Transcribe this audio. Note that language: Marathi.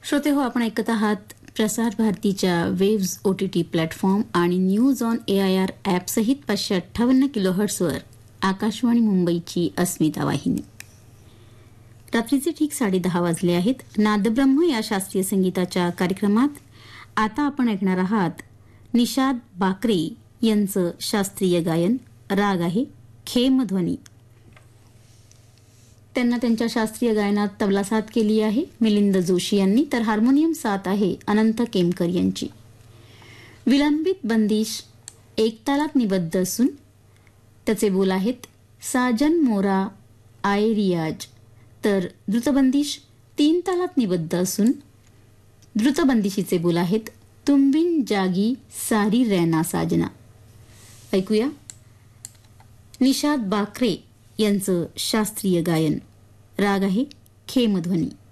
श्रोते हो, आपण ऐकत आहात प्रसार भारतीच्या वेव्ज OTT प्लॅटफॉर्म आणि न्यूज ऑन AIR ॲप सहित 558 किलोहर्ट्झवर आकाशवाणी मुंबईची अस्मिता वाहिनी. रात्रीचे ठीक 10:30 वाजले आहेत. नादब्रह्म या शास्त्रीय संगीताच्या कार्यक्रमात आता आपण ऐकणार आहात निषाद बाकरे यांचं शास्त्रीय गायन. राग आहे खेमध्वनी. त्यांना त्यांच्या शास्त्रीय गायनात तबला साथ केली आहे मिलिंद जोशी यांनी, तर हार्मोनियम साथ आहे अनंत केमकर यांची. विलंबित बंदिश एक तालात निबद्ध असून त्याचे बोल आहेत साजन मोरा आय रियाज, तर द्रुतबंदिश 3 तालात निबद्ध असून द्रुतबंदिशीचे बोल आहेत तुंबिन जागी सारी रैना साजना. ऐकूया निषाद बाकरे यांचं शास्त्रीय गायन. राग आहे खेमध्वनी.